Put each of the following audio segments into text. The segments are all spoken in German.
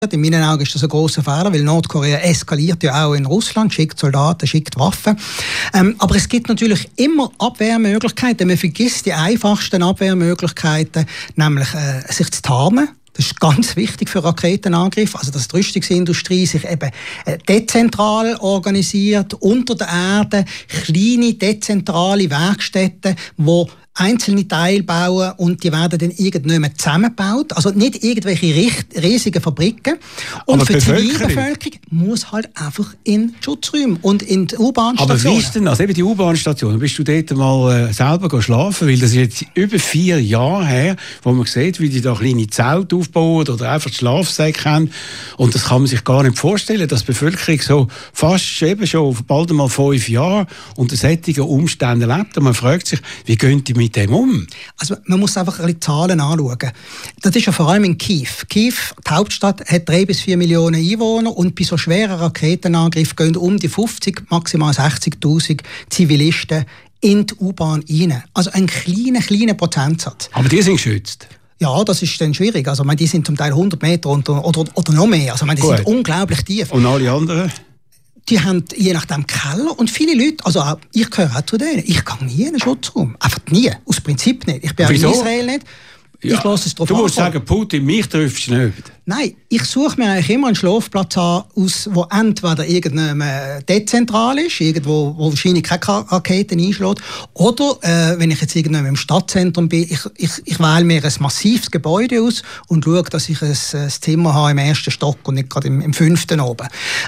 In meinen Augen ist das ein grosser Fehler, weil Nordkorea eskaliert ja auch in Russland, schickt Soldaten, schickt Waffen. Aber es gibt natürlich immer Abwehrmöglichkeiten. Man vergisst die einfachsten Abwehrmöglichkeiten, nämlich sich zu tarnen. Das ist ganz wichtig für Raketenangriffe, also dass die Rüstungsindustrie sich eben dezentral organisiert, unter der Erde, kleine dezentrale Werkstätten, wo einzelne Teile bauen und die werden dann irgendwann zusammengebaut. Also nicht irgendwelche riesigen Fabriken. Und für die Zivilbevölkerung muss halt einfach in Schutzräume und in die U-Bahn-Stationen. Aber wie ist denn das? Eben die U-Bahn-Station. Bist du dort mal selber schlafen? Weil das ist jetzt über 4 Jahre her, wo man sieht, wie die da kleine Zelte aufbauen oder einfach Schlafsäcke haben. Und das kann man sich gar nicht vorstellen, dass die Bevölkerung so fast eben schon bald einmal 5 Jahre unter solchen Umständen lebt. Und man fragt sich, wie gehen die mit dem um? Also man muss einfach ein bisschen Zahlen anschauen. Das ist ja vor allem in Kiew. Kiew, die Hauptstadt, hat 3 bis 4 Millionen Einwohner und bei so schweren Raketenangriffen gehen um die 50, maximal 60'000 Zivilisten in die U-Bahn rein. Also ein kleiner Prozentsatz. Aber die sind geschützt? Ja, das ist dann schwierig. Also, die sind zum Teil 100 Meter oder noch mehr. Also, die sind unglaublich tief. Und alle anderen? Die haben je nachdem Keller und viele Leute, also auch, ich gehöre auch zu denen, ich gehe nie in einen Schutzraum. Einfach nie. Aus Prinzip nicht. Ich bin auch in Israel nicht. Ja. Ich lasse es drauf Du musst ankommen. sagen, Putin, mich triffst du nicht. Nein, ich suche mir eigentlich immer einen Schlafplatz aus, wo entweder irgendein dezentral ist, irgendwo, wo wahrscheinlich keine Raketen einschlägt, oder wenn ich jetzt irgendwo im Stadtzentrum bin, ich wähle mir ein massives Gebäude aus und schaue, dass ich ein Zimmer habe im 1. Stock und nicht gerade im 5. oben.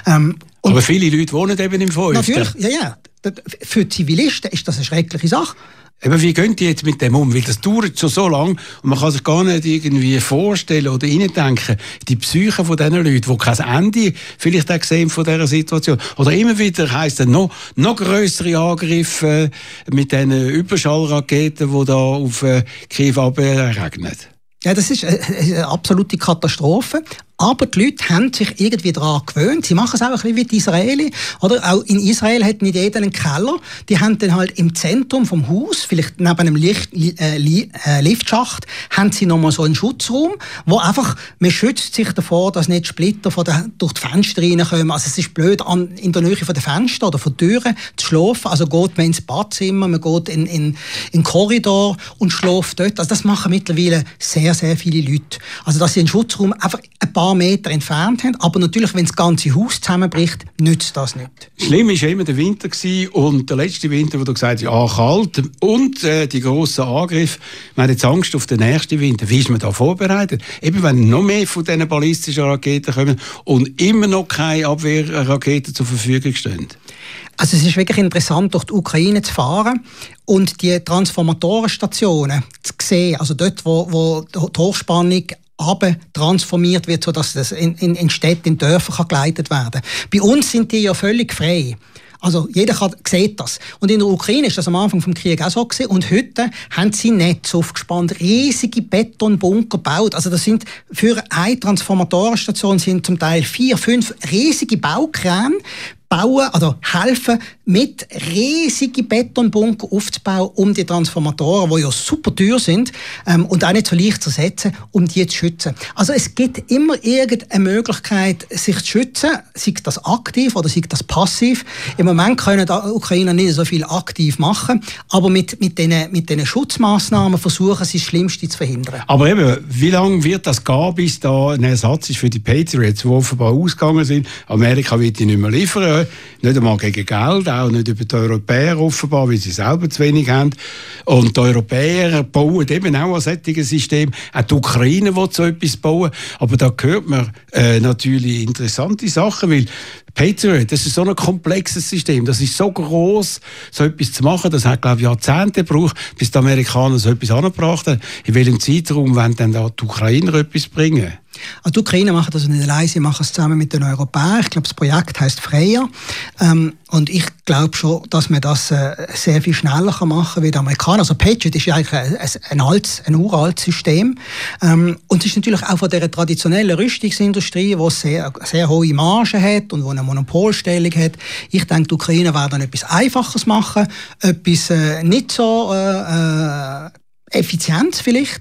Aber viele Leute wohnen eben im 5. Natürlich, ja. Für Zivilisten ist das eine schreckliche Sache. Aber wie gehen die jetzt mit dem um? Weil das dauert schon so lange und man kann sich gar nicht irgendwie vorstellen oder reindenken, die Psyche von diesen Leuten, die kein Ende vielleicht auch sehen von dieser Situation. Oder immer wieder heisst es noch grössere Angriffe mit diesen Überschallraketen, die da auf Kiew regnen. Ja, das ist eine absolute Katastrophe. Aber die Leute haben sich irgendwie daran gewöhnt. Sie machen es auch ein bisschen wie die Israelis. Oder? Auch in Israel hat nicht jeder einen Keller. Die haben dann halt im Zentrum vom Haus, vielleicht neben einem Liftschacht, haben sie nochmal so einen Schutzraum, wo einfach, man schützt sich davor, dass nicht Splitter durch die Fenster reinkommen. Also es ist blöd, in der Nähe von den Fenstern oder von Türen zu schlafen. Also geht man ins Badzimmer, man geht in den Korridor und schläft dort. Also das machen mittlerweile sehr, sehr viele Leute. Also dass sie einen Schutzraum einfach ein paar Meter entfernt haben. Aber natürlich, wenn das ganze Haus zusammenbricht, nützt das nicht. Schlimm war immer der Winter und der letzte Winter, wo du gesagt hast, kalt und die grossen Angriffe. Man hat jetzt Angst auf den nächsten Winter. Wie ist man da vorbereitet? Eben, wenn noch mehr von diesen ballistischen Raketen kommen und immer noch keine Abwehrraketen zur Verfügung stehen. Also es ist wirklich interessant, durch die Ukraine zu fahren und die Transformatorenstationen zu sehen. Also dort, wo die Hochspannung transformiert wird, sodass das in Städte, in Dörfer geleitet werden kann. Bei uns sind die ja völlig frei. Also jeder sieht das. Und in der Ukraine ist das am Anfang des Krieges auch so gewesen. Und heute haben sie Netze aufgespannt, riesige Betonbunker gebaut. Also das sind für eine Transformatorenstation sind zum Teil 4, 5 riesige Baukräne bauen, also helfen, mit riesigen Betonbunker aufzubauen, um die Transformatoren, die ja super teuer sind und auch nicht so leicht zu ersetzen, um die zu schützen. Also es gibt immer irgendeine Möglichkeit, sich zu schützen, sei das aktiv oder sei das passiv. Im Moment können die Ukrainer nicht so viel aktiv machen, aber mit diesen Schutzmaßnahmen versuchen sie das Schlimmste zu verhindern. Aber eben, wie lange wird das gehen, bis da ein Ersatz ist für die Patriots, die offenbar ausgegangen sind? Amerika wird die nicht mehr liefern, nicht einmal gegen Geld, auch nicht über die Europäer offenbar, weil sie selber zu wenig haben. Und die Europäer bauen eben auch ein solches System. Auch die Ukraine will so etwas bauen. Aber da hört man natürlich interessante Sachen, weil Patriot, das ist so ein komplexes System, das ist so gross, so etwas zu machen, das hat, glaube ich, Jahrzehnte gebraucht, bis die Amerikaner so etwas angebracht haben. In welchem Zeitraum wollen dann da die Ukrainer etwas bringen? Also die Ukrainer machen das nicht allein, sie machen es zusammen mit den Europäern. Ich glaube, das Projekt heisst Freya. Und ich glaube schon, dass man das sehr viel schneller machen kann wie die Amerikaner. Also Patriot ist ja eigentlich ein uraltes System. Und es ist natürlich auch von dieser traditionellen Rüstungsindustrie, die sehr, sehr hohe Margen hat und die eine Monopolstellung hat. Ich denke, die Ukrainer werden etwas Einfaches machen, etwas nicht so effizient vielleicht,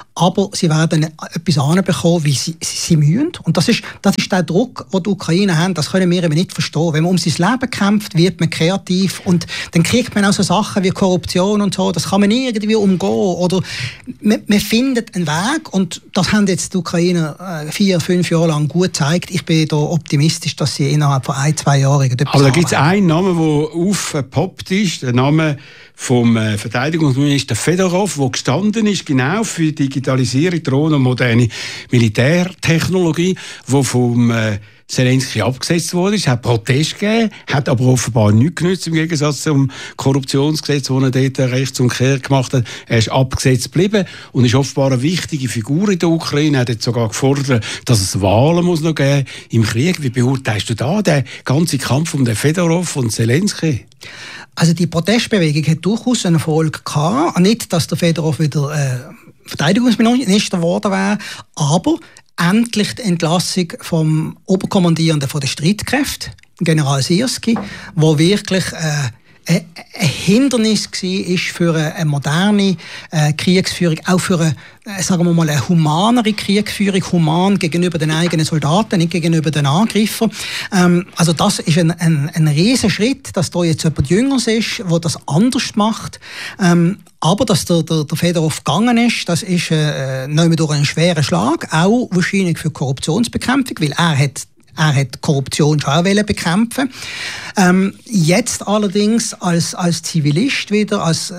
aber sie werden etwas anbekommen, wie sie müssen. Und das ist der Druck, den die Ukrainer haben, das können wir eben nicht verstehen. Wenn man um sein Leben kämpft, wird man kreativ und dann kriegt man auch so Sachen wie Korruption und so, das kann man irgendwie umgehen. Oder man findet einen Weg und das haben jetzt die Ukrainer 4-5 Jahre lang gut gezeigt. Ich bin da optimistisch, dass sie innerhalb von 1-2 Jahren etwas Aber da gibt es einen Namen, der aufgepoppt ist, der Name vom Verteidigungsminister Fedorov, der gestanden ist, genau für Digitalisierung, Drohnen und moderne Militärtechnologie, die vom Zelensky abgesetzt wurde. Es hat Protest gegeben, hat aber offenbar nichts genützt, im Gegensatz zum Korruptionsgesetz, das er dort rechts und quer gemacht hat. Er ist abgesetzt geblieben und ist offenbar eine wichtige Figur in der Ukraine. Er hat jetzt sogar gefordert, dass es Wahlen muss noch geben im Krieg. Wie beurteilst du da den ganzen Kampf um den Fedorov und Zelensky? Also die Protestbewegung hat durchaus einen Erfolg gehabt. Nicht, dass der Fedorov wieder Verteidigungsminister geworden wäre, aber endlich die Entlassung vom Oberkommandierenden der Streitkräfte, General Sirski, wo wirklich ein Hindernis war für eine moderne Kriegsführung, auch für eine humanere Kriegsführung, human gegenüber den eigenen Soldaten, nicht gegenüber den Angreifern. Also das ist ein riesen Schritt, dass da jetzt jemand Jüngeres ist, der das anders macht. Aber dass der Fedorov gegangen ist, das ist durch einen schweren Schlag, auch wahrscheinlich für Korruptionsbekämpfung, weil er hat Korruption schon auch bekämpfen. Jetzt allerdings als Zivilist wieder, als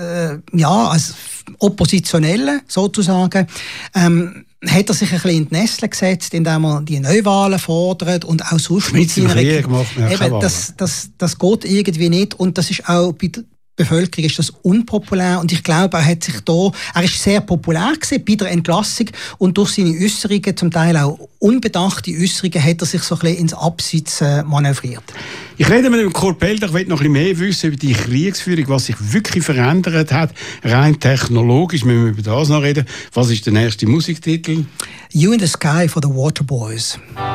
Oppositionelle sozusagen, hat er sich ein bisschen in die Nesseln gesetzt, indem er die Neuwahlen fordert und auch sonst mit seiner das geht irgendwie nicht und das ist auch bei der Bevölkerung ist das unpopulär und ich glaube, er ist sehr populär gewesen bei der Entlassung und durch seine Äußerungen, zum Teil auch unbedachte Äußerungen, hat er sich so ein bisschen ins Abseits manövriert. Ich rede mit dem Kurt Pelder, ich will noch ein bisschen mehr wissen über die Kriegsführung, was sich wirklich verändert hat, rein technologisch, müssen wir über das noch reden. Was ist der nächste Musiktitel? You in the Sky for the Waterboys.